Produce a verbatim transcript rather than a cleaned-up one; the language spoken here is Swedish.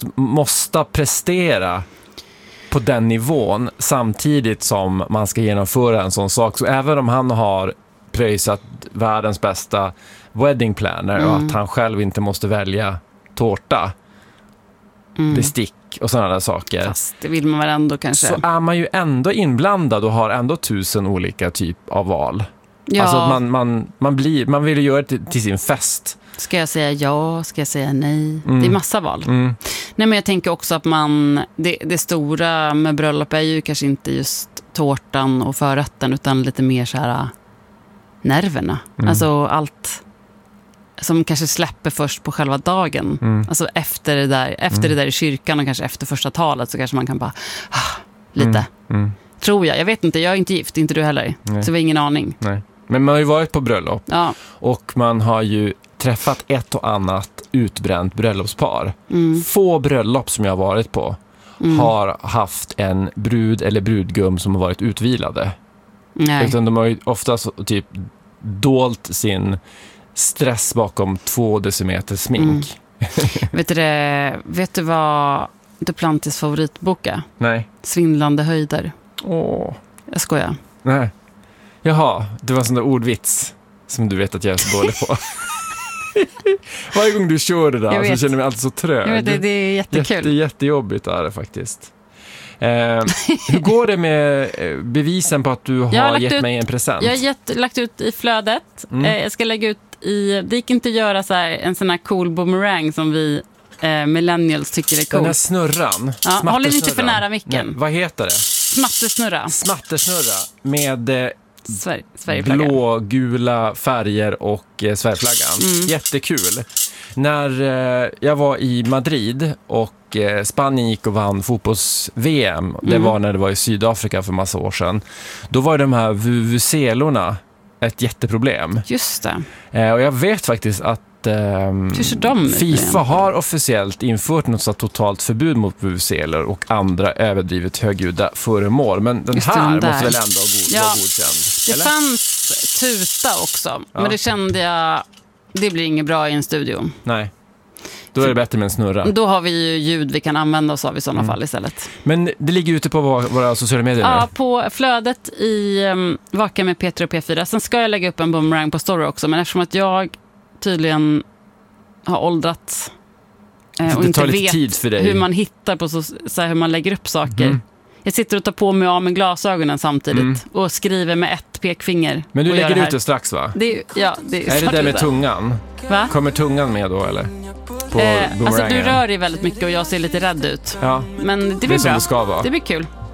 att måste prestera på den nivån samtidigt som man ska genomföra en sån sak. Så även om han har pröjsat världens bästa wedding planner mm. och att han själv inte måste välja tårta, mm. bestick och sådana där saker. Fast det vill man väl ändå kanske. Så är man ju ändå inblandad och har ändå tusen olika typ av val. Ja. Alltså att man, man, man, blir, man vill ju göra det till, till sin fest. Ska jag säga ja? Ska jag säga nej? Mm. Det är massa val. Mm. Nej, men jag tänker också att man det, det stora med bröllop är ju kanske inte just tårtan och förrätten utan lite mer så här nerverna. Mm. Alltså allt som kanske släpper först på själva dagen. Mm. Alltså efter det där efter mm. det där i kyrkan och kanske efter första talet så kanske man kan bara ah, lite. Mm. Mm. Tror jag. Jag vet inte, jag är inte gift, inte du heller. Nej. Så vi har ingen aning. Nej. Men man har ju varit på bröllop. Ja. Och man har ju träffat ett och annat utbränt bröllopspar. Mm. Få bröllop som jag har varit på mm. har haft en brud eller brudgum som har varit utvilade. Nej. Utan de har ju oftast typ dolt sin stress bakom två decimeter smink. Mm. vet, du det, vet du vad Duplantis favoritbok är? Nej. Svindlande höjder. Åh. Jag skojar. Nej. Jaha, det var en sån där ordvits som du vet att jag är så dålig på. Varje gång du kör det där så känner jag mig alltid så trög. Jag vet, det, det är jättekul. Jätte, jättejobbigt är det faktiskt. Eh, hur går det med bevisen på att du har gett ut, mig en present? Jag har gett, lagt ut i flödet. Mm. Eh, jag ska lägga ut i... Det gick inte att göra så här, en sån här cool boomerang som vi eh, millennials tycker är cool. Den här snurran. Ja, håller inte för nära micken. Nej, vad heter det? Smattersnurra. Smattersnurra med... Eh, Sver- Sverigeflaggan. Blå-gula färger och eh, Sverigeflaggan. Mm. Jättekul. När eh, jag var i Madrid och eh, Spanien gick och vann fotbolls-V M, mm. det var när det var i Sydafrika för massa år sedan, då var de här vuvuzelorna ett jätteproblem. Just det. Eh, och jag vet faktiskt att Um, FIFA har officiellt infört något så totalt förbud mot vuvuzelor och andra överdrivet högljudda föremål. Men den Just här den måste väl ändå vara god, ja, vara godkänd? Det eller? fanns tuta också, ja. men det kände jag, det blir inget bra i en studio. Nej, då är det bättre med en snurra. Då har vi ju ljud vi kan använda oss av i sådana mm. fall istället. Men det ligger ute på våra, våra sociala medier Ja, nu. på flödet i um, Vaka med Peter och P fyra. Sen ska jag lägga upp en boomerang på story också, men eftersom att jag tydligen har åldrats eh, och inte vet tid för dig. hur man hittar på så, så här, hur man lägger upp saker. Mm. Jag sitter och tar på mig av med glasögonen samtidigt mm. och skriver med ett pekfinger. Men du lägger ut det strax, va? Det är, ja, det är, är det där med tungan? Va? Kommer tungan med då, eller? På eh, alltså du boomerangen. rör dig väldigt mycket och jag ser lite rädd ut. Ja. Men det blir det är som bra. det ska vara. Det blir kul.